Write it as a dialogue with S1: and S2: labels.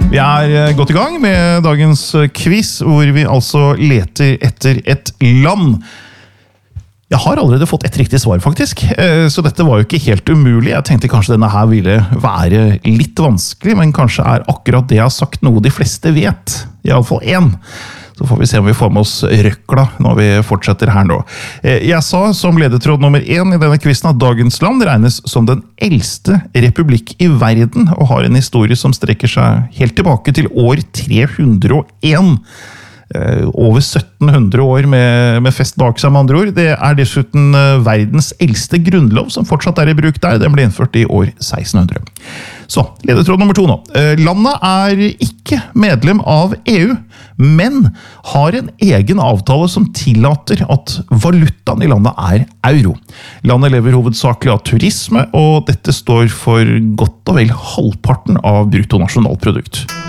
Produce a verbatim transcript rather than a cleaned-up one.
S1: Vi er godt i gang med dagens quiz, hvor vi altså leter etter et land. Jeg har allerede fått et riktig svar, faktisk, så dette var jo ikke helt umulig. Jeg tenkte kanskje denne her ville være litt vanskelig, men kanskje er akkurat det jeg har sagt noe de fleste vet. I alle fall én. Så får vi se om vi får med oss røkla når vi fortsetter her nå. Jeg sa som ledetråd nummer én i denne quizen at dagens land regnes som den eldste republikk i verden, og har en historie som strekker seg helt tilbake til år tre hundre og én. Over sytten hundre år med, med fest bak seg, med andre ord. Det er dessuten verdens eldste grunnlov som fortsatt er i bruk der. Den ble innført i år seksten hundre. Så, ledetråd nummer to nå. Landet er ikke medlem av E U, men har en egen avtale som tillater at valutaen i landet er euro. Landet lever hovedsakelig av turisme, og dette står for godt og vel halvparten av bruttonasjonalprodukt.